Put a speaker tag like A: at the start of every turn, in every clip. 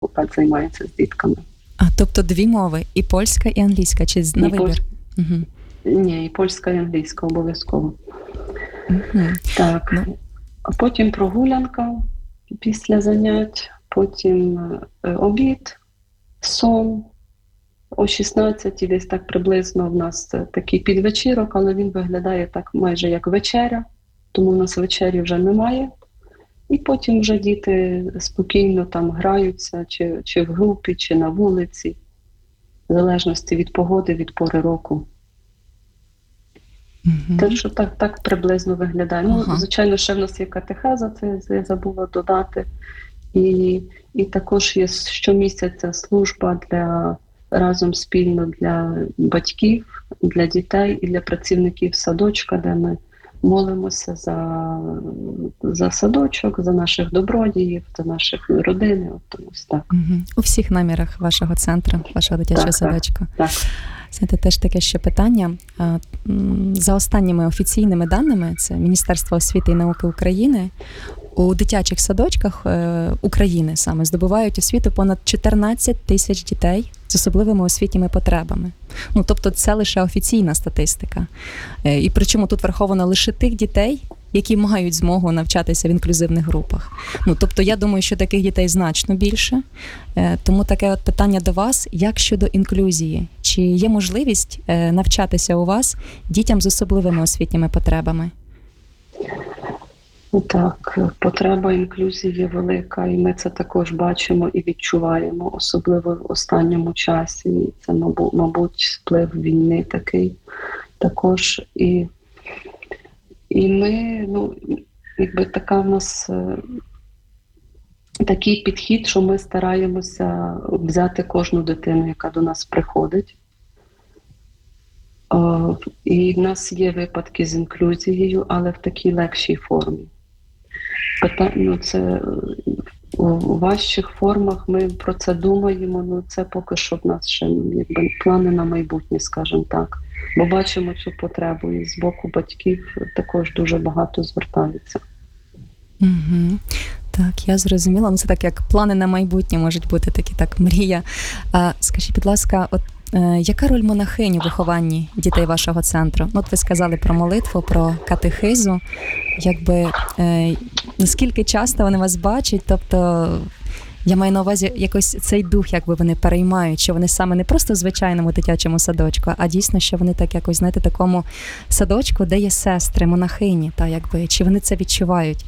A: займається з дітками.
B: А, тобто дві мови, і польська, і англійська, чи на вибір?
A: Угу. Ні, і польська, і англійська обов'язково.
B: Угу.
A: Так,
B: Ну.
A: а потім прогулянка після занять, потім обід, сон. О 16-й десь так приблизно в нас такий підвечірок, але він виглядає так майже як вечеря, тому в нас вечері вже немає. І потім вже діти спокійно там граються, чи в групі, чи на вулиці, в залежності від погоди, від пори року. Так що так приблизно виглядає. Ну, звичайно, ще в нас є катехеза, це я забула додати. І також є щомісяця служба разом спільно для батьків, для дітей і для працівників садочка, де ми молимося за садочок, за наших добродіїв, за наших родин. Ось так.
B: У всіх намірах вашого центру, вашого дитячого садочка.
A: Так.
B: Знаєте, теж таке ще питання. За останніми офіційними даними, це Міністерство освіти і науки України, у дитячих садочках України саме здобувають освіту понад 14 тисяч дітей з особливими освітніми потребами. Ну, тобто це лише офіційна статистика. І причому тут враховано лише тих дітей, які мають змогу навчатися в інклюзивних групах. Ну, тобто я думаю, що таких дітей значно більше. Тому таке от питання до вас, як щодо інклюзії? Чи є можливість навчатися у вас дітям з особливими освітніми потребами?
A: Так, потреба інклюзії велика, і ми це також бачимо і відчуваємо, особливо в останньому часі. Це, мабуть, вплив війни такий також. І ми, якби така в нас такий підхід, що ми стараємося взяти кожну дитину, яка до нас приходить. І в нас є випадки з інклюзією, але в такій легшій формі. Це у важчих формах ми про це думаємо, це поки що в нас ще якби плани на майбутнє, скажімо так. Бо бачимо цю потребу, і з боку батьків також дуже багато звертаються.
B: Угу. Так, я зрозуміла. Це так, як плани на майбутнє можуть бути, такі так, мрія. Скажіть, будь ласка, яка роль монахині у вихованні дітей вашого центру? От ви сказали про молитву, про катехизу. Наскільки часто вони вас бачать? Тобто, я маю на увазі якось цей дух, якби вони переймають, що вони саме не просто в звичайному дитячому садочку, а дійсно, що вони так якось, знаєте, такому садочку, де є сестри, монахині, чи вони це відчувають?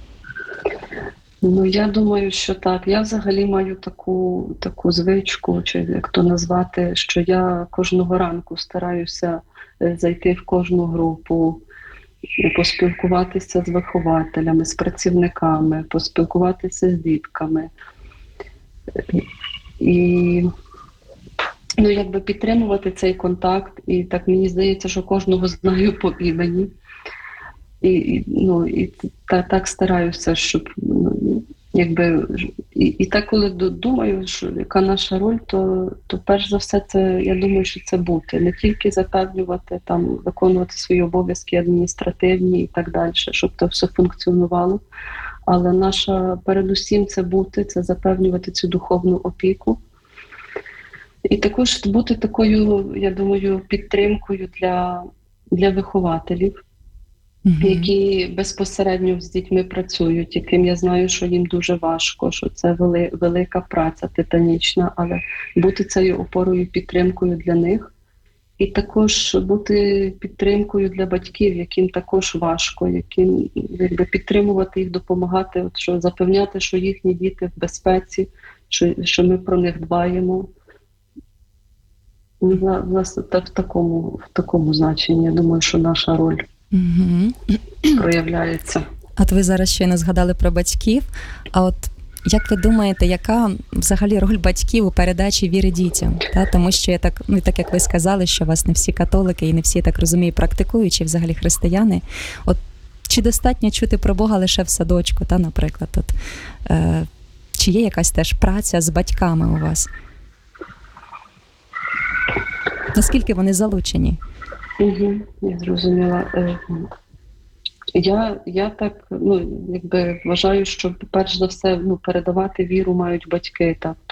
A: Я думаю, що так. Я взагалі маю таку звичку, чи як то назвати, що я кожного ранку стараюся зайти в кожну групу, поспілкуватися з вихователями, з поспілкуватися з дітками. І якби підтримувати цей контакт. І так мені здається, що кожного знаю по імені. І так стараюся, щоб і так, коли думаю, що яка наша роль, то перш за все це, я думаю, що це бути, не тільки запевнювати, виконувати свої обов'язки адміністративні і так далі, щоб це все функціонувало, але наша передусім це бути, це запевнювати цю духовну опіку. І також бути такою, я думаю, підтримкою для вихователів, які безпосередньо з дітьми працюють, яким я знаю, що їм дуже важко, що це велика праця, титанічна, але бути цією опорою, підтримкою для них. І також бути підтримкою для батьків, яким також важко, яким підтримувати їх, допомагати, що запевняти, що їхні діти в безпеці, що ми про них дбаємо. Власне, в такому значенні, я думаю, що наша роль проявляється.
B: От ви зараз щойно згадали про батьків, а от як ви думаєте, яка взагалі роль батьків у передачі віри дітям? Тому що так як ви сказали, що у вас не всі католики і не всі, так розумію, практикуючі взагалі християни. От чи достатньо чути про Бога лише в садочку, наприклад? Чи є якась теж праця з батьками у вас? Наскільки вони залучені?
A: Я зрозуміла. Я так, вважаю, що перш за все, передавати віру мають батьки, так.